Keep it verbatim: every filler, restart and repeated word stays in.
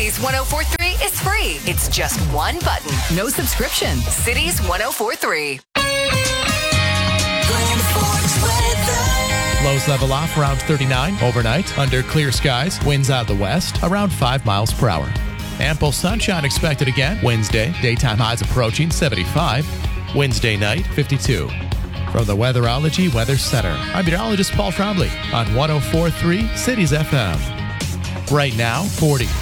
Cities one oh four three is free. It's just one button. No subscription. Cities one oh four three. Lows level off around thirty-nine overnight. Under clear skies. Winds out of the west around five miles per hour. Ample sunshine expected again Wednesday. Daytime highs approaching seventy-five. Wednesday night, fifty-two. From the Weatherology Weather Center, I'm meteorologist Paul Trombley on one oh four three Cities F M. Right now, forty.